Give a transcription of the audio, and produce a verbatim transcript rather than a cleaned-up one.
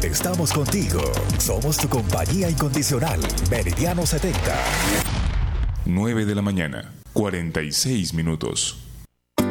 estamos contigo. Somos tu compañía incondicional. Meridiano setenta. nueve de la mañana, cuarenta y seis minutos.